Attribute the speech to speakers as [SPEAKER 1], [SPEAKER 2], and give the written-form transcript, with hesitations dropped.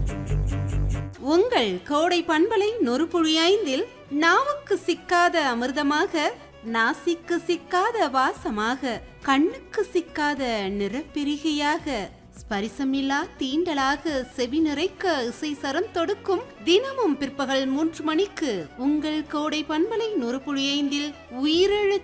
[SPEAKER 1] உங்கள் கோடை பண்பலை 100.5 நாவுக்கு சிக்காத அமிர்தமாக, நாசிக்கு சிக்காத வாசமாக, கண்ணுக்கு சிக்காத நிறப்பிரிகையாக, ஸ்பரிசமில்லா தீண்டலாக செவி நிறைக்க இசை சரம் தொடுக்கும் தினமும் பிற்பகல் 3 மணிக்கு உங்கள் கோடை பண்பலை 100.5 உயிரெழுத்து